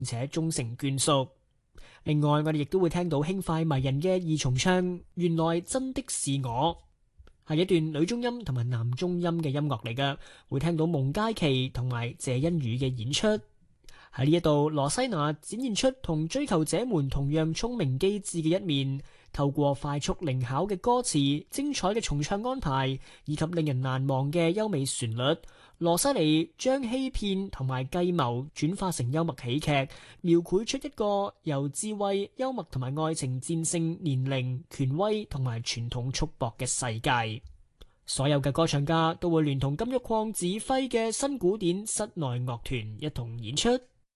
且終成眷屬。另外，我哋亦都會聽到輕快迷人嘅二重唱，原來真的是我，係一段女中音同埋男中音嘅音樂嚟㗎，會聽到蒙佳琪同埋謝欣宇嘅演出。喺呢一度，羅西娜展現出同追求者們同樣聰明機智嘅一面，透過快速靈巧嘅歌詞、精彩嘅重唱安排以及令人難忘嘅優美旋律，羅西尼將欺騙同埋計謀轉化成幽默喜劇，描繪出一個由智慧、幽默同埋愛情戰勝年齡、權威同埋傳統束縛嘅世界。所有嘅歌唱家都會聯同金玉礦指揮嘅新古典室內樂團一同演出。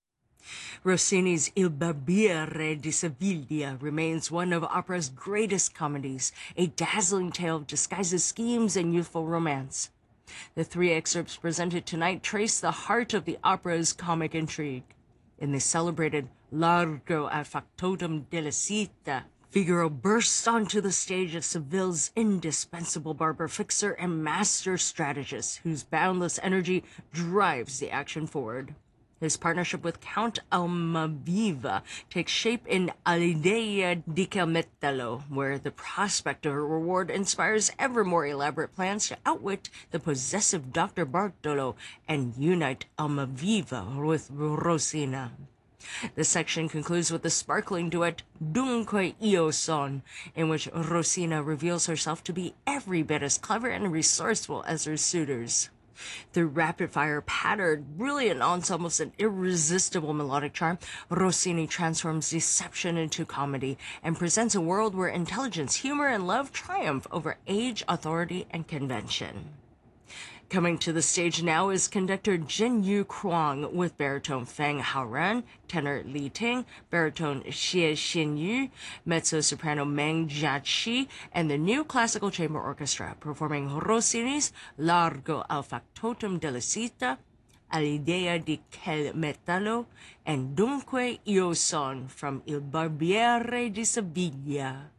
Rossini's Il Barbiere di Sevilla remains one of opera's greatest comedies, a dazzling tale of disguises, schemes, and youthful romance. The three excerpts presented tonight trace the heart of the opera's comic intrigue. In the celebrated Largo al Factotum della Sita, Figaro bursts onto the stage as Seville's indispensable barber, fixer, and master strategist, whose boundless energy drives the action forward. His partnership with Count Almaviva takes shape in All'idea di Calmetello, where the prospect of a reward inspires ever more elaborate plans to outwit the possessive Dr. Bartolo and unite Almaviva with Rosina. The section concludes with the sparkling duet Dunque Io Son, in which Rosina reveals herself to be every bit as clever and resourceful as her suitors. Through rapid-fire, patterned, brilliant ensembles and irresistible melodic charm, Rossini transforms deception into comedy and presents a world where intelligence, humor, and love triumph over age, authority, and convention. Coming to the stage now is conductor Jin Yu Kwang with baritone Feng Haoran, tenor Li Ting, baritone Xie Xinyu, mezzo-soprano Meng Jiaqi, and the new classical chamber orchestra performing Rossini's Largo al Factotum della Sita, All'idea di quel metallo, and Dunque Io Son from Il Barbiere di Sevilla.